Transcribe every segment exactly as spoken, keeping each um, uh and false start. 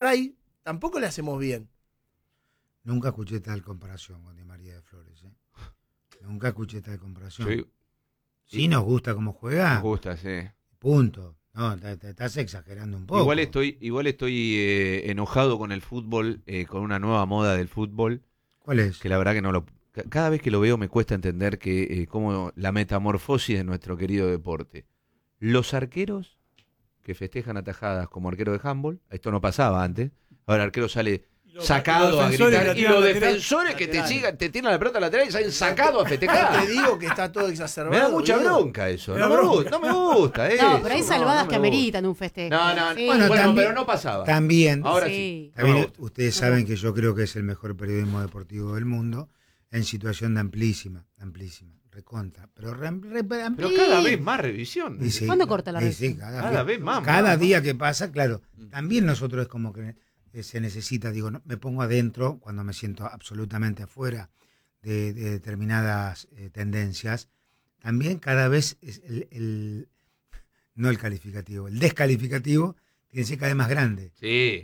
ahí tampoco le hacemos bien. Nunca escuché tal comparación con Di María de Flores. ¿eh? Nunca escuché tal comparación. Sí. Sí, nos gusta cómo juega. Nos gusta, sí. Punto. No, te, te estás exagerando un poco. Igual estoy, igual estoy eh, enojado con el fútbol, eh, con una nueva moda del fútbol. ¿Cuál es? Que la verdad que no lo... Cada vez que lo veo me cuesta entender que eh, como la metamorfosis de nuestro querido deporte. Los arqueros que festejan atajadas como arquero de handball, esto no pasaba antes, ahora el arquero sale los, sacado los a gritar, y los defensores lateral, que lateral. te sigan, te tiran la pelota lateral y salen sacados a festejar. Te digo que está todo exacerbado. Me da mucha digo. bronca eso, Me no da me, bronca. gusta, no me gusta eso. No, pero hay salvadas no, no que me ameritan un festejo. gusta. No, no, Sí. bueno, Bueno, también- pero no pasaba. También, Ahora Sí. sí. también No me gusta. ustedes saben que yo creo que es el mejor periodismo deportivo del mundo, en situación de amplísima, amplísima, recontra, pero re, re- re- Pero cada vez más revisión. Y sí, ¿Cuándo corta la y revisión? sí, cada, Cada vez, vez más. cada más, día que pasa, claro, también nosotros es como que eh, se necesita, digo, no, me pongo adentro cuando me siento absolutamente afuera de, de determinadas eh, tendencias, también cada vez es el, el, no el calificativo, el descalificativo tiene que ser cada vez más grande. Sí.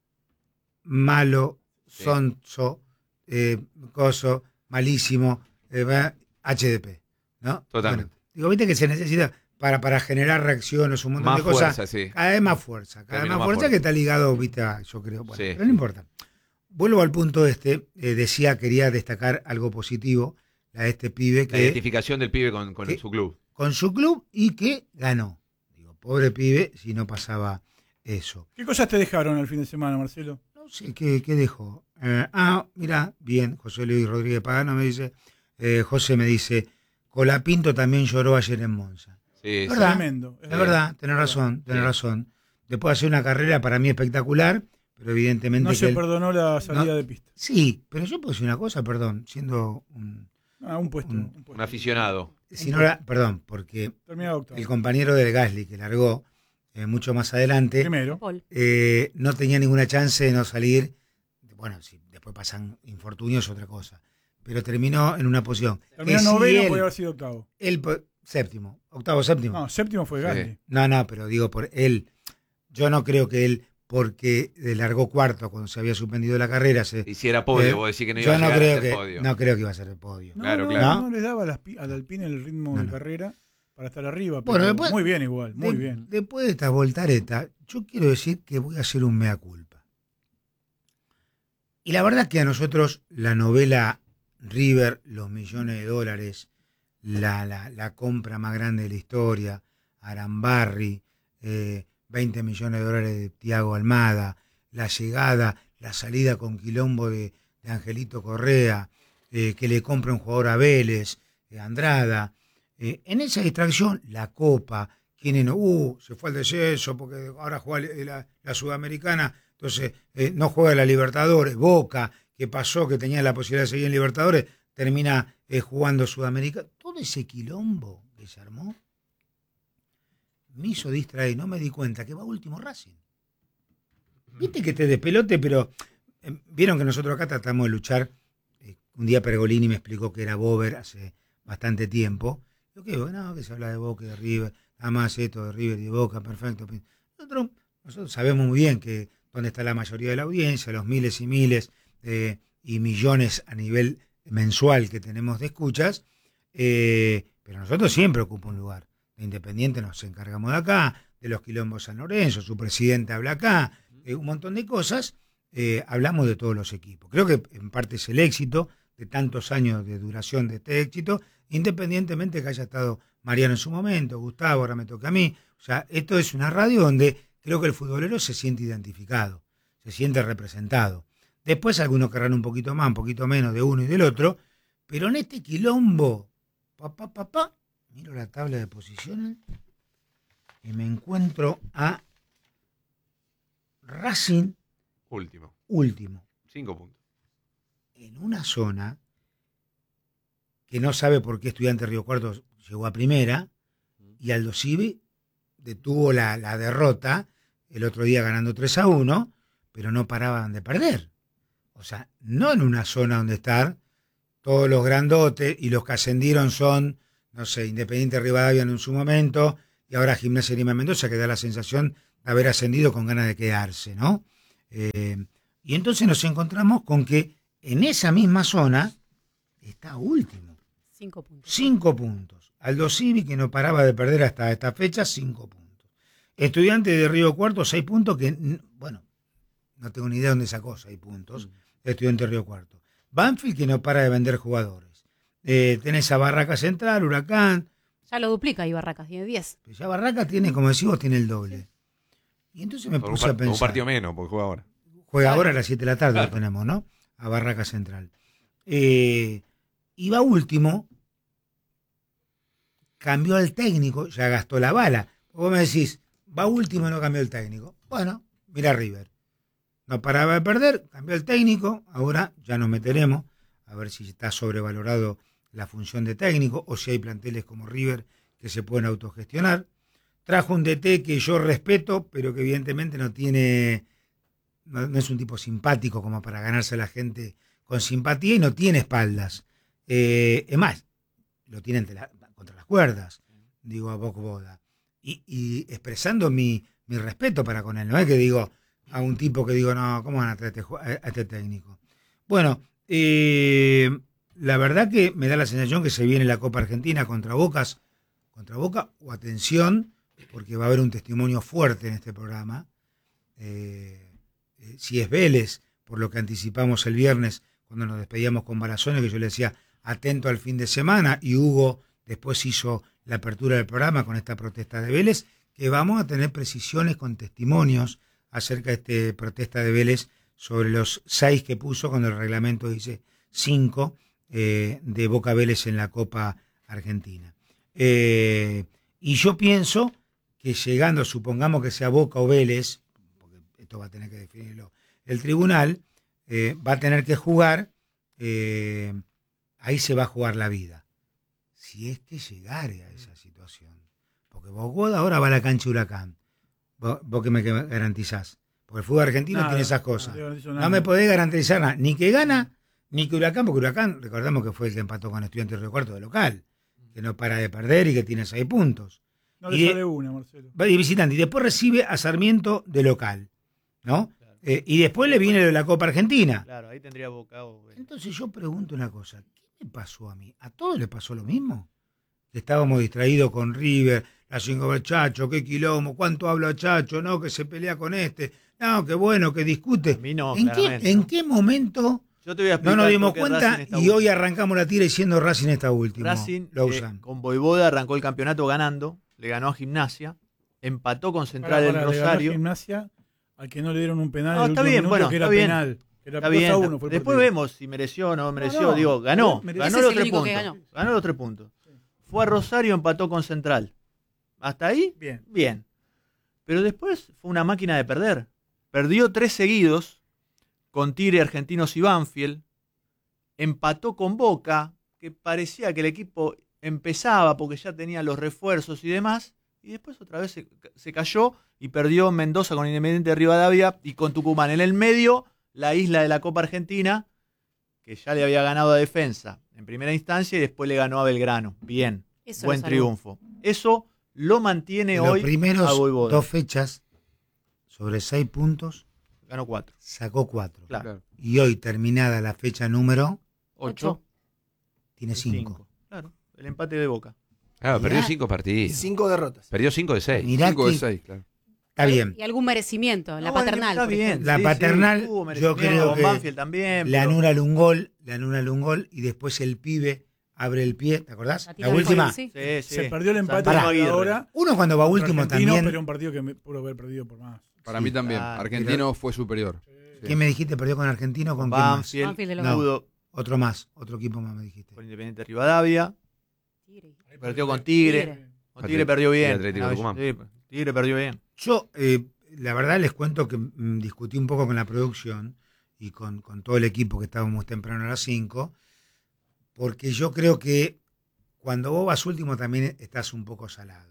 Malo, Sí. sonso, eh, coso, malísimo, eh, va, H D P, ¿no? Totalmente. Bueno, digo, viste que se necesita para, para generar reacciones, un montón Más de cosas. fuerza, sí. Cada vez más fuerza, cada vez Termino más más fuerza fuerte. que está ligado, viste, a- yo creo. Bueno, Sí. pero no importa. Vuelvo al punto este, eh, decía, quería destacar algo positivo, la de este pibe La que identificación del pibe con, con que- su club. con su club y que ganó. Digo, pobre pibe si no pasaba eso. ¿Qué cosas te dejaron el fin de semana, Marcelo? No sé, ¿qué, qué dejó? Eh, ah, mira, bien, José Luis Rodríguez Pagano me dice, eh, José me dice, Colapinto también lloró ayer en Monza. Sí, sí. ¿Verdad? Tremendo. Es verdad, tenés razón, tenés Sí. razón. Después de hacer una carrera para mí espectacular, pero evidentemente No que se él- perdonó la salida No. de pista. Sí, pero yo puedo decir una cosa, perdón, siendo un... Ah, un puesto. Un- Un puesto. Un aficionado. Si no era, perdón, porque Terminado octavo. el compañero del Gasly que largó eh, mucho más adelante, Primero. Paul. eh, no tenía ninguna chance de no salir. Bueno, si después pasan infortunios, otra cosa. Pero terminó en una posición. Terminó que si noveno, él- podía haber sido octavo. él po- séptimo, octavo, séptimo. No, séptimo fue Sí. Gasly. No, no, pero digo por él. Yo no creo que él, porque eh, largó cuarto cuando se había suspendido la carrera, se, Y si era podio, Eh, vos decís que no iba yo a no llegar creo a ser que podio. no creo que iba a ser el podio. No, Claro, no, claro. no les daba a las pi- al Alpine el ritmo No, de no. carrera para estar arriba. Bueno, pero después- muy bien igual, muy De- bien. Después de esta voltareta, yo quiero decir que voy a hacer un mea culpa. Y la verdad es que a nosotros la novela River, los millones de dólares, la, la, la compra más grande de la historia, Arambarri, eh, veinte millones de dólares de Thiago Almada, la llegada, la salida con quilombo de, de Angelito Correa, eh, que le compra un jugador a Vélez, eh, Andrada. Eh, en esa distracción, la Copa, quienes no, uh, se fue al descenso porque ahora juega la, la Sudamericana, entonces eh, no juega la Libertadores, Boca, que pasó, que tenía la posibilidad de seguir en Libertadores, termina eh, jugando Sudamericana. Todo ese quilombo que se armó me hizo distraer, no me di cuenta que va último Racing. Viste que te despelote, pero eh, vieron que nosotros acá tratamos de luchar. Eh, un día Pergolini me explicó que era Bober hace bastante tiempo. Yo que bueno, que se habla de Boca y de River, nada más esto de River y de Boca, perfecto. Nosotros, nosotros sabemos muy bien que dónde está la mayoría de la audiencia, los miles y miles eh, y millones a nivel mensual que tenemos de escuchas, eh, pero nosotros siempre ocupamos un lugar. De Independiente nos encargamos de acá, de los quilombos San Lorenzo, su presidente habla acá, eh, un montón de cosas, eh, hablamos de todos los equipos. Creo que en parte es el éxito de tantos años de duración de este éxito, independientemente que haya estado Mariano en su momento, Gustavo, ahora me toca a mí. O sea, esto es una radio donde creo que el futbolero se siente identificado, se siente representado. Después algunos querrán un poquito más, un poquito menos de uno y del otro, pero en este quilombo, papá, papá, miro la tabla de posiciones y me encuentro a Racing Último. último, Cinco puntos. en una zona que no sabe por qué Estudiante Río Cuarto llegó a primera y Aldo Civi detuvo la, la derrota el otro día ganando tres a uno, pero no paraban de perder. O sea, no en una zona donde estar todos los grandotes y los que ascendieron son, no sé, Independiente Rivadavia en su momento y ahora Gimnasia Lima Mendoza, que da la sensación de haber ascendido con ganas de quedarse, ¿no? Eh, y entonces nos encontramos con que en esa misma zona está último. Cinco puntos. Cinco puntos. Aldo Civi, que no paraba de perder hasta esta fecha, cinco puntos. Estudiante de Río Cuarto, seis puntos, que, bueno, no tengo ni idea de dónde sacó seis puntos. Mm. Estudiante de Río Cuarto. Banfield, que no para de vender jugadores. Eh, tenés a Barraca Central, Huracán. Ya lo duplica y Barracas, tiene diez. Pero ya Barraca tiene, como decís vos, tiene el doble. Y entonces me Por puse un, a pensar. un partido menos, porque juega ahora. Juega ahora a las siete de la tarde, claro. Lo tenemos, ¿no? A Barraca Central. Eh, y va último, cambió al técnico, ya gastó la bala. Vos me decís, va último y no cambió el técnico. Bueno, mira River. No paraba de perder, cambió el técnico, ahora ya nos meteremos a ver si está sobrevalorado la función de técnico o si hay planteles como River que se pueden autogestionar. Trajo un D T que yo respeto, pero que evidentemente no tiene, no, no es un tipo simpático como para ganarse a la gente con simpatía y no tiene espaldas. Eh, es más, lo tiene entre la, contra las cuerdas, digo a Boc Boda. Y, y expresando mi, mi respeto para con él, no es que digo a un tipo que digo, no, ¿cómo van a traer a este, a este técnico? Bueno, eh, la verdad que me da la sensación que se viene la Copa Argentina contra Bocas, contra Boca, o atención, porque va a haber un testimonio fuerte en este programa. Eh, eh, si es Vélez, por lo que anticipamos el viernes, cuando nos despedíamos con Balazones, que yo le decía, atento al fin de semana, y Hugo después hizo la apertura del programa con esta protesta de Vélez, que vamos a tener precisiones con testimonios acerca de esta protesta de Vélez sobre los seis que puso cuando el reglamento dice cinco eh, de Boca Vélez en la Copa Argentina. Eh, y yo pienso que llegando, supongamos que sea Boca o Vélez, porque esto va a tener que definirlo el tribunal, eh, va a tener que jugar, eh, ahí se va a jugar la vida. Si es que llegare a esa situación. Porque Bogoda ahora va a la cancha Huracán. Vos, vos que me garantizás. Porque el fútbol argentino nada, tiene esas cosas. No, no me podés garantizar nada. Ni que gana, ni que Huracán, porque Huracán, recordamos que fue el que empató con Estudiantes de Río Cuarto de local. Que no para de perder y que tiene seis puntos. No le y sale una, Marcelo. Va de visitante. Y después recibe a Sarmiento de local. ¿No? Claro. Eh, y después le viene de la Copa Argentina. Claro, ahí tendría Boca. O... Entonces yo pregunto una cosa. ¿Qué me pasó a mí? ¿A todos les pasó lo mismo? Estábamos distraídos con River, la cinco de Chacho, qué quilombo, cuánto habla Chacho, no, que se pelea con este, no, qué bueno, que discute. A mí no, ¿En, qué, ¿En no. qué momento Yo te voy a no nos dimos cuenta y último. Hoy arrancamos la tira diciendo Racing está último? Racing eh, con Voivoda arrancó el campeonato ganando, le ganó a Gimnasia, empató con Central del Rosario. Le ganó a Gimnasia al que no le dieron un penal. No, el está bien, minuto, bueno, que está era bien. penal. Era Está bien. uno, fue Después vemos si mereció o no mereció. No, no, Digo, ganó. mereció. Ganó Ese los es el tres único puntos. que ganó. Ganó los tres puntos. Fue a Rosario, empató con Central. ¿Hasta ahí? Bien. Bien. Pero después fue una máquina de perder. Perdió tres seguidos con Tigre, Argentinos y Banfield. Empató con Boca, que parecía que el equipo empezaba porque ya tenía los refuerzos y demás. Y después otra vez se, se cayó y perdió en Mendoza con Independiente de Rivadavia y con Tucumán. En el medio, la isla de la Copa Argentina, que ya le había ganado a Defensa en primera instancia y después le ganó a Belgrano. Bien, Eso buen triunfo. Eso lo mantiene en hoy los primeros a Voivoda. Dos fechas, sobre seis puntos, ganó cuatro. Sacó cuatro. Claro. Y hoy, terminada la fecha número Ocho. Tiene cinco. cinco. Claro, el empate de Boca. Claro, Mirá. perdió cinco partidos. Cinco derrotas. Perdió cinco de seis. Mirá cinco de que- seis, claro. Está bien. Y algún merecimiento, la No, paternal. Está por bien. ejemplo. La sí, paternal, sí, tuvo yo merecimiento, creo con que Banfield también. Le pero- anula un gol, le anula un gol y después el pibe abre el pie, ¿te acordás? La La, tira al última. fondo, sí. Sí, sí. Se perdió el empate Santiago de Aguirre. ahora. Uno cuando va contra último Argentino, también. Pero un partido que me pudo haber perdido por más. Para Sí, mí también. claro. Argentino fue superior. Sí. ¿Qué me dijiste? ¿Perdió con Argentino? ¿Con Con quién más? Banfield, Banfield de No. local. pudo Otro más, otro equipo más me dijiste. con Independiente de Rivadavia, Tigre. perdió con Tigre. Tigre. Con Tigre perdió Y bien. Atlético Tucumán. Sí, Tigre perdió bien. Yo, eh, la verdad, les cuento que mm, discutí un poco con la producción y con, con todo el equipo que estábamos temprano a las cinco, porque yo creo que cuando vos vas último también estás un poco salado.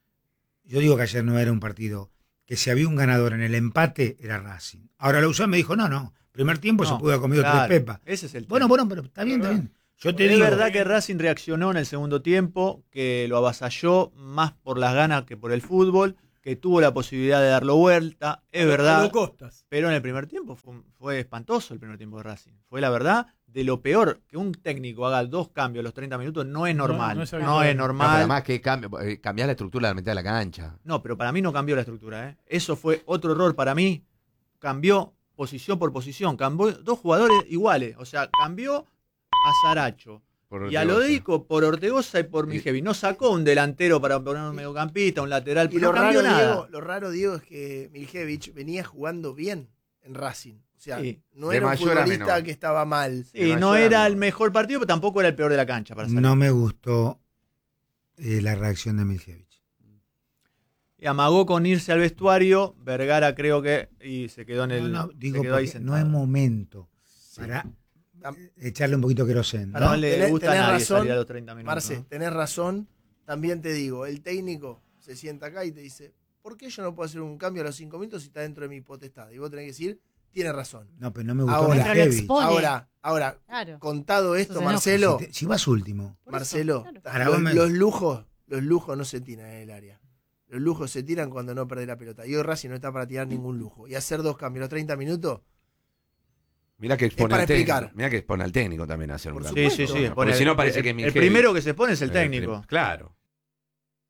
Yo digo que ayer no era un partido, que si había un ganador en el empate era Racing. Ahora Lauzán me dijo, no, no, primer tiempo No, se pudo haber comido claro, tres pepas. Ese es el Bueno, tema. bueno, pero está bien, está bien. Yo te Es digo, verdad que Racing reaccionó en el segundo tiempo, que lo avasalló más por las ganas que por el fútbol, que tuvo la posibilidad de darlo vuelta, es verdad. Pablo Costas. Pero en el primer tiempo fue, fue espantoso el primer tiempo de Racing. Fue la verdad de lo peor. Que un técnico haga dos cambios a los treinta minutos no es normal. No, No, no es, es habitual. No, normal. pero además que cambia, eh, cambiás la estructura de la mitad de la cancha. No, pero para mí no cambió la estructura. ¿eh? Eso fue otro error para mí. Cambió posición por posición. Cambió dos jugadores iguales. O sea, cambió a Saracho. Por Y a Ortegoza. Lodico por Ortegoza y por Miljevi. No sacó un delantero para poner un mediocampista, un lateral. Y no lo cambió raro, nada. Diego, lo raro, Diego, es que Miljevich venía jugando bien en Racing. O sea, Sí. no De era un mayor a futbolista menor. que estaba mal. Sí, de no mayor era a el menor. mejor partido, pero tampoco era el peor de la cancha para salir. No me gustó eh, la reacción de Miljevic. Y amagó con irse al vestuario. Vergara creo que. Y se quedó en el. No, no, se digo quedó ahí porque sentado. no es momento para Tam- echarle un poquito de queroseno. No ¿no? le Tenés- gusta a tenés nadie razón, salir a los treinta minutos. Marce, ¿no? tenés razón. También te digo, el técnico se sienta acá y te dice, ¿por qué yo no puedo hacer un cambio a los cinco minutos si está dentro de mi potestad? Y vos tenés que decir, tiene razón. No, pero no me gustó Ahora- Pero lo Miljevic. expone. Ahora, ahora, Claro. contado Eso esto, se enoja. Marcelo, Si, te- si vas último, Por eso, Marcelo, claro. Ahora los, vos me- los lujos, los lujos no se tiran en el área. Los lujos se tiran cuando no perdés la pelota. Y hoy Racing no está para tirar ningún lujo. Y hacer dos cambios a los treinta minutos, Mirá que expone para al técnico. explicar. Mirá que expone al técnico también a hacer un Por cambio. Sí, sí, sí. supuesto. Porque Pone- si no parece el- que el, Miljevic- primero que se pone es el Eh, técnico. Claro.